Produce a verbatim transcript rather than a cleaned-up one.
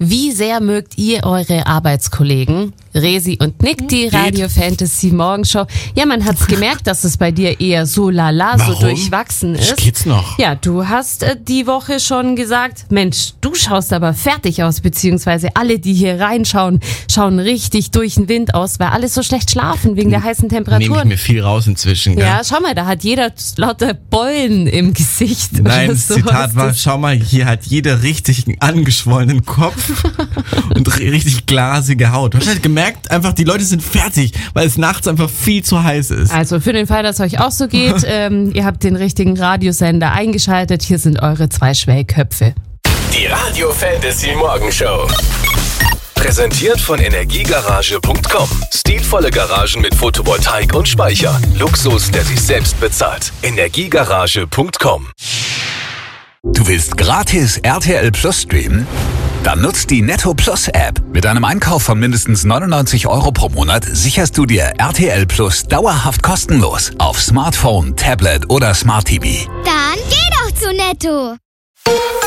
Wie sehr mögt ihr eure Arbeitskollegen? Resi und Nick, die Radio Fantasy Morgenshow. Ja, man hat's gemerkt, dass es bei dir eher so lala, so durchwachsen ist. Geht's noch? Ja, du hast äh, die Woche schon gesagt, Mensch, du schaust aber fertig aus, beziehungsweise alle, die hier reinschauen, schauen richtig durch den Wind aus, weil alle so schlecht schlafen wegen der heißen Temperaturen. Nehme ich mir viel raus inzwischen, gell? Ja, schau mal, da hat jeder lauter Beulen im Gesicht. Nein, das so Zitat war, schau mal, hier hat jeder richtig einen angeschwollenen Kopf und richtig glasige Haut. Du hast halt gemerkt, einfach, die Leute sind fertig, weil es nachts einfach viel zu heiß ist. Also für den Fall, dass es euch auch so geht, ähm, ihr habt den richtigen Radiosender eingeschaltet. Hier sind eure zwei Schwellköpfe. Die Radio Fantasy Morgenshow. Präsentiert von Energiegarage Punkt com. Stilvolle Garagen mit Photovoltaik und Speicher. Luxus, der sich selbst bezahlt. Energiegarage Punkt com. Du willst gratis R T L Plus streamen? Dann nutzt die Netto Plus App. Mit einem Einkauf von mindestens neunundneunzig Euro pro Monat sicherst du dir R T L Plus dauerhaft kostenlos auf Smartphone, Tablet oder Smart T V. Dann geh doch zu Netto.